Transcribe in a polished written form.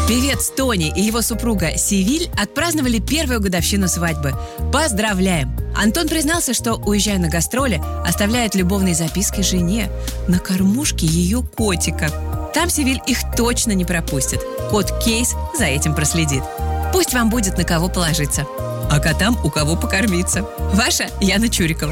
Певец Тони и его супруга Севиль отпраздновали первую годовщину свадьбы. Поздравляем! Антон признался, что, уезжая на гастроли, оставляет любовные записки жене на кормушке ее котика. Там Севиль их точно не пропустит. Кот Кейс за этим проследит. Пусть вам будет на кого положиться, а котам у кого покормиться. Ваша Яна Чурикова.